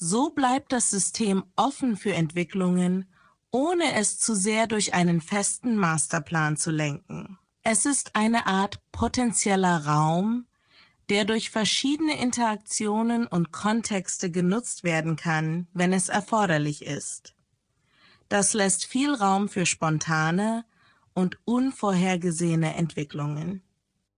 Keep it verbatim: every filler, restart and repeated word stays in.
So bleibt das System offen für Entwicklungen, ohne es zu sehr durch einen festen Masterplan zu lenken. Es ist eine Art potenzieller Raum, der durch verschiedene Interaktionen und Kontexte genutzt werden kann, wenn es erforderlich ist. Das lässt viel Raum für spontane und unvorhergesehene Entwicklungen.